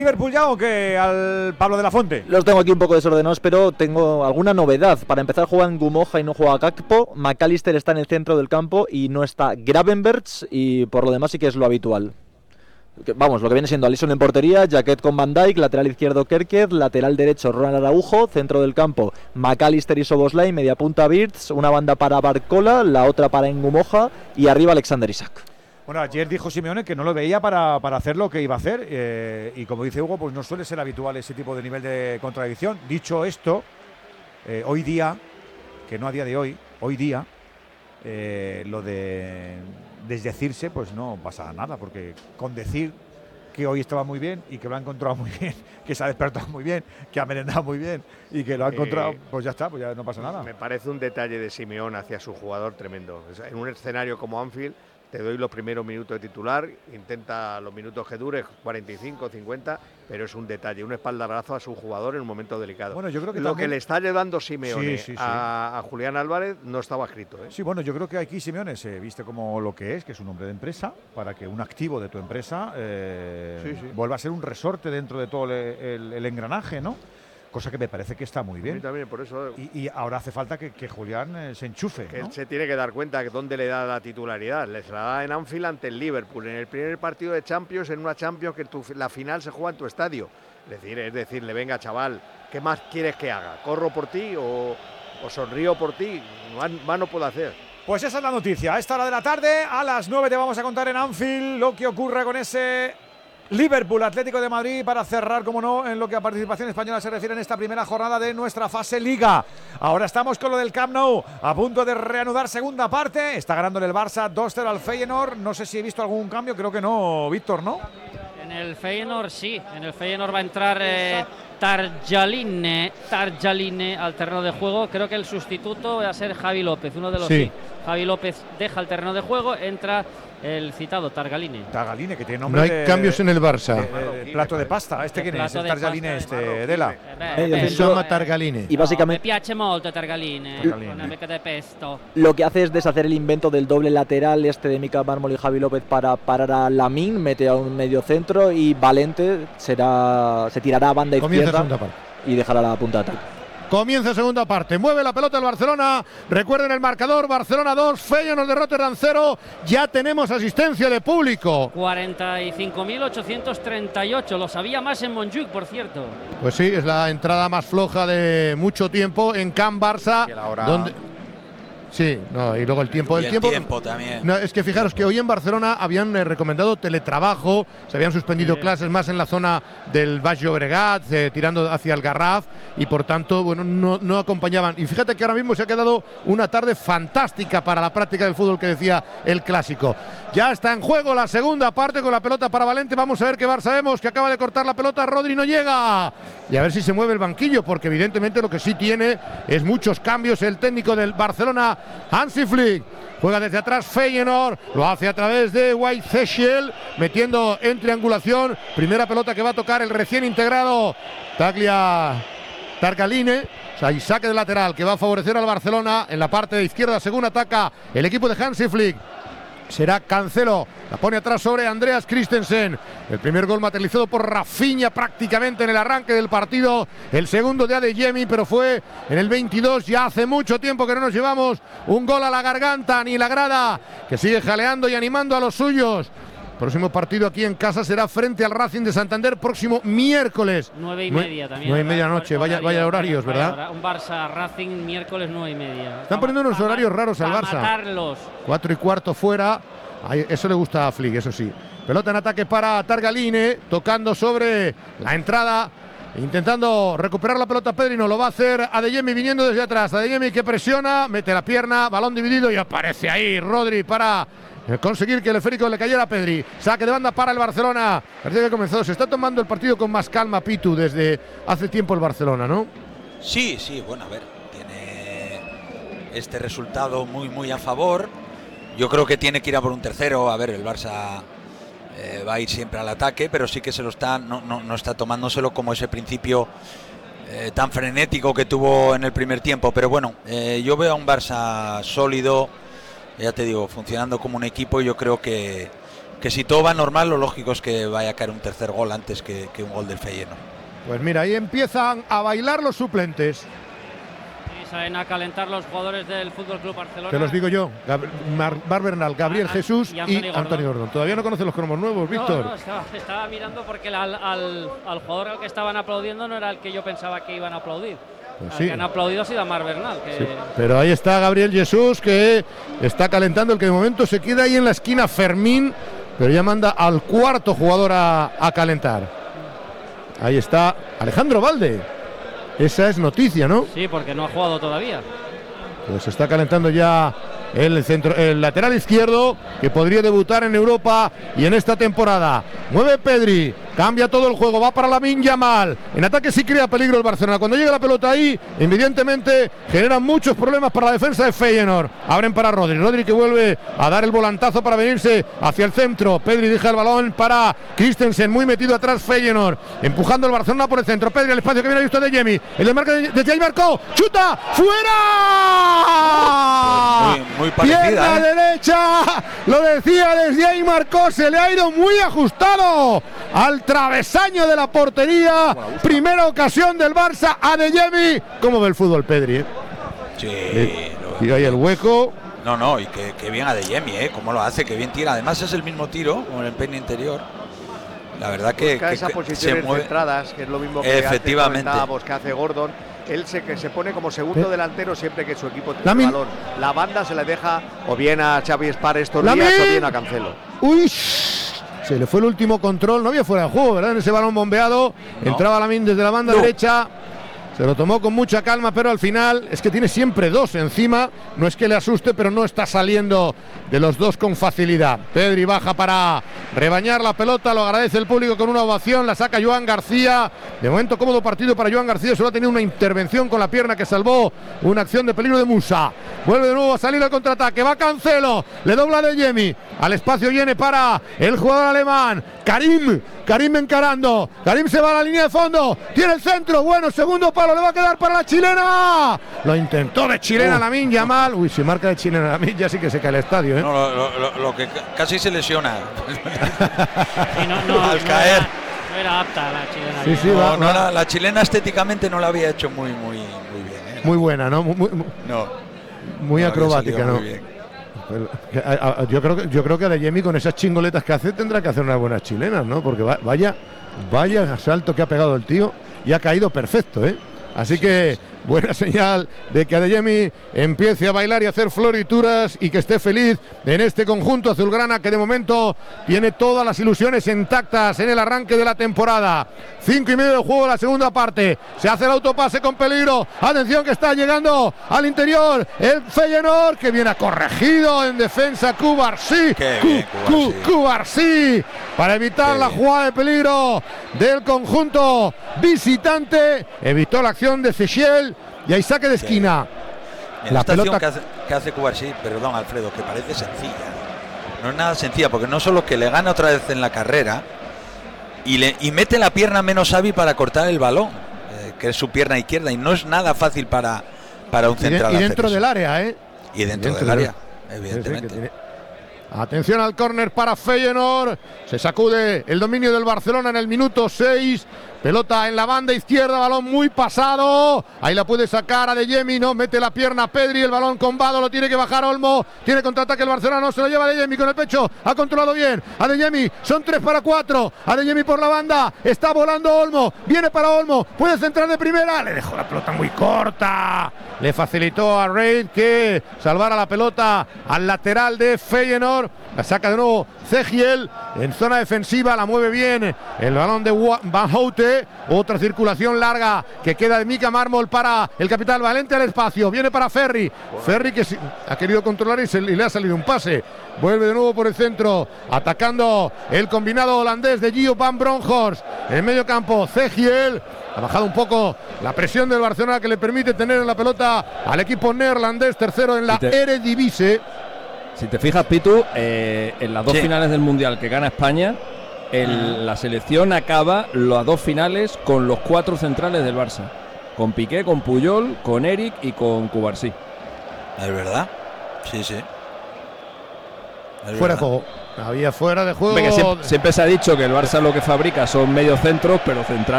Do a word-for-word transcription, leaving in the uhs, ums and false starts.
Liverpool ya o que al Pablo de la Fuente? Los tengo aquí un poco desordenados, pero tengo alguna novedad. Para empezar, juegan Gumoja y no juega Gakpo. McAllister está en el centro del campo y no está Gravenberch, y por lo demás sí que es lo habitual. Vamos, lo que viene siendo Alisson en portería, Jaquet con Van Dijk, lateral izquierdo Kerkez, lateral derecho Ronald Araujo, centro del campo McAllister y Szoboszlai, media punta Wirtz, una banda para Barcola, la otra para Ngumoja y arriba Alexander Isak. Bueno, ayer dijo Simeone que no lo veía para, para hacer lo que iba a hacer eh, y como dice Hugo, pues no suele ser habitual ese tipo de nivel de contradicción. Dicho esto, eh, hoy día, que no a día de hoy, hoy día, eh, lo de desdecirse, pues no pasa nada, porque con decir que hoy estaba muy bien y que lo ha encontrado muy bien, que se ha despertado muy bien, que ha merendado muy bien y que lo ha encontrado, eh, pues ya está, pues ya no pasa nada. Me parece un detalle de Simeone hacia su jugador tremendo. En un escenario como Anfield, te doy los primeros minutos de titular, intenta los minutos que dure, cuarenta y cinco, cincuenta, pero es un detalle, un espaldarazo a su jugador en un momento delicado. Bueno, yo creo que lo también... que le está llevando Simeone sí, sí, sí. A, a Julián Álvarez no estaba escrito, ¿eh? Sí, bueno, yo creo que aquí Simeone se viste como lo que es, que es un hombre de empresa, para que un activo de tu empresa eh, sí, sí. vuelva a ser un resorte dentro de todo el, el, el engranaje, ¿no? Cosa que me parece que está muy bien. A mí también, por eso. Y, y ahora hace falta que, que Julián eh, se enchufe, que ¿no? Él se tiene que dar cuenta de dónde le da la titularidad. Les la da en Anfield ante el Liverpool, en el primer partido de Champions, en una Champions que tu, la final se juega en tu estadio. Es decir, es decirle, venga chaval, ¿qué más quieres que haga? ¿Corro por ti o, o sonrío por ti? Más, más no puedo hacer. Pues esa es la noticia. A esta hora de la tarde, a las nueve te vamos a contar en Anfield lo que ocurre con ese Liverpool Atlético de Madrid para cerrar, como no, en lo que a participación española se refiere en esta primera jornada de nuestra fase Liga. Ahora estamos con lo del Camp Nou, a punto de reanudar segunda parte. Está ganando el Barça dos cero al Feyenoord. No sé si he visto algún cambio, creo que no, Víctor, ¿no? En el Feyenoord sí, en el Feyenoord va a entrar eh, Tarjaline, Tarjaline al terreno de juego. Creo que el sustituto va a ser Javi López, uno de los sí. sí. Javi López deja el terreno de juego, entra el citado Targaline. Targaline, que tiene nombre. No hay de, cambios en el Barça. De, de, de plato de pasta. ¿Este quién es? El Targaline, este, Dela. Eh, se llama Targaline. Y básicamente. No, me piace molto Targaline, con una beca de pesto. Lo que hace es deshacer el invento del doble lateral este de Mika Mármol y Javi López para parar a Lamine, mete a un medio centro y Valente será se tirará a banda izquierda y dejará la punta de ataque. Comienza segunda parte, mueve la pelota el Barcelona, recuerden el marcador, Barcelona dos, Feyenoord de Rotterdam cero, ya tenemos asistencia de público. cuarenta y cinco mil ochocientos treinta y ocho, lo sabía más en Montjuic, por cierto. Pues sí, es la entrada más floja de mucho tiempo en Camp Barça, donde... Sí, no, y luego el tiempo. Y el el tiempo, tiempo también. No, es que fijaros que hoy en Barcelona habían eh, recomendado teletrabajo, se habían suspendido sí. clases más en la zona del Baix Llobregat, eh, tirando hacia el Garraf, y por tanto, bueno, no, no acompañaban. Y fíjate que ahora mismo se ha quedado una tarde fantástica para la práctica del fútbol que decía el clásico. Ya está en juego la segunda parte con la pelota para Valente. Vamos a ver qué Barça vemos, que acaba de cortar la pelota, Rodri no llega. Y a ver si se mueve el banquillo, porque evidentemente lo que sí tiene es muchos cambios el técnico del Barcelona, Hansi Flick. Juega desde atrás Feyenoord, lo hace a través de Whiteshield, metiendo en triangulación. Primera pelota que va a tocar el recién integrado Taglia Targaline. O sea, y saque de lateral que va a favorecer al Barcelona en la parte de izquierda según ataca el equipo de Hansi Flick. Será Cancelo, la pone atrás sobre Andreas Christensen. El primer gol materializado por Rafinha prácticamente en el arranque del partido. El segundo de Adeyemi, pero fue en el veintidós. Ya hace mucho tiempo que no nos llevamos un gol a la garganta, ni la grada, que sigue jaleando y animando a los suyos. Próximo partido aquí en casa será frente al Racing de Santander, próximo miércoles. Nueve y media también. Nueve y media noche, vaya, vaya horarios, ¿verdad? Un Barça Racing miércoles nueve y media. Están poniendo unos horarios raros al Barça. Matarlos. Cuatro y cuarto fuera. Eso le gusta a Flick, eso sí. Pelota en ataque para Targaline, tocando sobre la entrada, intentando recuperar la pelota Pedri, no lo va a hacer Adeyemi viniendo desde atrás. Adeyemi que presiona, mete la pierna, balón dividido y aparece ahí Rodri para conseguir que el esférico le cayera a Pedri. Saque de banda para el Barcelona. Parece que ha comenzado, se está tomando el partido con más calma Pitu desde hace tiempo el Barcelona, ¿no? Sí, sí, bueno, a ver, tiene este resultado muy, muy a favor. Yo creo que tiene que ir a por un tercero. A ver, el Barça eh, va a ir siempre al ataque, pero sí que se lo está, no, no, no está tomándoselo como ese principio eh, tan frenético que tuvo en el primer tiempo. Pero bueno, eh, yo veo a un Barça sólido, ya te digo, funcionando como un equipo, y yo creo que, que si todo va normal, lo lógico es que vaya a caer un tercer gol antes que, que un gol del Feyenoord. Pues mira, ahí empiezan a bailar los suplentes. Y salen a calentar los jugadores del F C Barcelona. Te los digo yo, Gab Mar Bar Bernal, Gabriel Ah, Jesús y y Anthony Gordon. Antonio Gordon. Todavía no conocen los cromos nuevos, Víctor. No, no, estaba, estaba mirando porque el- al, al, al jugador al que estaban aplaudiendo no era el que yo pensaba que iban a aplaudir. Pues Al sí. que han aplaudido ha sido a Mar Bernal. Que Sí, pero ahí está Gabriel Jesús, que está calentando, el que de momento se queda ahí en la esquina Fermín, pero ya manda al cuarto jugador a, a calentar. Ahí está Alejandro Valde. Esa es noticia, ¿no? Sí, porque no ha jugado todavía. Pues está calentando ya el, centro, el lateral izquierdo, que podría debutar en Europa y en esta temporada. Mueve Pedri, cambia todo el juego, va para Lamine Yamal. En ataque sí crea peligro el Barcelona. Cuando llega la pelota ahí, evidentemente generan muchos problemas para la defensa de Feyenoord. Abren para Rodri, Rodri que vuelve a dar el volantazo para venirse hacia el centro. Pedri deja el balón para Christensen, muy metido atrás Feyenoord, empujando el Barcelona por el centro. Pedri, el espacio que viene visto de Jemi, el desmarque de, de Jay marcó, chuta, fuera. Muy, muy parecida, Pierna ¿eh? derecha, lo decía desde ahí marcó, se le ha ido muy ajustado al travesaño de la portería. Primera ocasión del Barça a Adeyemi. ¿Cómo ve el fútbol, Pedri? eh? Sí, Eh, lo- Y ahí el hueco. No, no, y que, que bien Adeyemi, ¿eh? Cómo lo hace, que bien tira. Además es el mismo tiro, con el empeine interior. La verdad que, Busca que- esas que posiciones se mueve. centradas, que es lo mismo que Efectivamente. antes comentábamos que hace Gordon. Él se, que se pone como segundo ¿Eh? delantero siempre que su equipo tiene Lamin. el balón. La banda se la deja o bien a Xavi Espar estos Lamin. días o bien a Cancelo. Uy, se le fue el último control, no había fuera de juego, ¿verdad? En ese balón bombeado, No. entraba Lamine desde la banda No. derecha, se lo tomó con mucha calma, pero al final es que tiene siempre dos encima, no es que le asuste, pero no está saliendo de los dos con facilidad. Pedri baja para rebañar la pelota, lo agradece el público con una ovación, la saca Joan García. De momento cómodo partido para Joan García, solo ha tenido una intervención con la pierna que salvó una acción de peligro de Musa. Vuelve de nuevo a salir al contraataque, va Cancelo, le dobla de Jemi, al espacio viene para el jugador alemán, Karim, Karim encarando, Karim se va a la línea de fondo, tiene el centro, bueno, segundo palo, le va a quedar para la chilena, lo intentó de chilena Lamine Yamal, uy, si marca de chilena Lamine ya sí que se cae el estadio, ¿eh? No, lo, lo- lo- lo que ca- casi se lesiona. Y no, no, Al no caer. Era, no era apta la chilena. Sí, sí, No, va- no, va- la, la chilena estéticamente no la había hecho muy, muy, muy bien. ¿eh? muy buena, ¿no? Muy, muy- No. muy no había acrobática, salido ¿no? muy bien. Pero, que, a- a- yo creo que yo creo que Adeyemi con esas chingoletas que hace tendrá que hacer unas buenas chilenas, ¿no? Porque va- vaya vaya salto que ha pegado el tío y ha caído perfecto, ¿eh? Así que buena señal de que Adeyemi empiece a bailar y a hacer florituras y que esté feliz en este conjunto azulgrana que de momento tiene todas las ilusiones intactas en el arranque de la temporada. Cinco y medio de juego la segunda parte. Se hace el autopase con peligro. Atención que está llegando al interior el Feyenoord que viene corregido en defensa Cubarsí. Qué bien, Cubarsí. Cubarsí para evitar Qué la bien. jugada de peligro del conjunto visitante. Evitó la acción de Seychelles y hay saque de esquina. En La esta acción pelota- que hace, que hace Cubarsí, perdón Alfredo, que parece sencilla. No es nada sencilla, porque no solo que le gana otra vez en la carrera y, le, y mete la pierna menos hábil para cortar el balón, eh, que es su pierna izquierda, y no es nada fácil para, para un Y, de- central. y hacer dentro eso. del área, ¿eh? Y dentro, dentro del del- área, Sí, sí, evidentemente. que tiene- Atención al córner para Feyenoord. Se sacude el dominio del Barcelona en el minuto seis. Pelota en la banda izquierda, balón muy pasado. Ahí la puede sacar Adeyemi, no mete la pierna Pedri, el balón con Vado, lo tiene que bajar Olmo. Tiene contraataque el Barcelona, no se lo lleva Adeyemi con el pecho. Ha controlado bien. Adeyemi, son tres para cuatro. Adeyemi por la banda, está volando Olmo. Viene para Olmo, puede centrar de primera. Le dejó la pelota muy corta. Le facilitó a Reid que salvara la pelota al lateral de Feyenoord. La saca de nuevo Cegiel en zona defensiva, la mueve bien el balón de Wa- Van Houte. Otra circulación larga que queda de Mika Mármol para el capitán Valente al espacio. Viene para Ferri. Ferri que sí, ha querido controlar y, se, y le ha salido un pase. Vuelve de nuevo por el centro, atacando el combinado holandés de Gio Van Bronckhorst. En el medio campo, Cegiel. Ha bajado un poco la presión del Barcelona que le permite tener en la pelota al equipo neerlandés, tercero en la Y te- Eredivisie. Si te fijas, Pitu, eh, en las dos Sí. finales del Mundial que gana España, el- la selección acaba las dos finales con los cuatro centrales del Barça. Con Piqué, con Puyol, con Eric y con Cubarsí. Es verdad, sí, sí. Es Fuera de verdad. juego. Había fuera de juego. Hombre, que siempre, siempre se ha dicho que el Barça lo que fabrica son mediocentros, pero centrales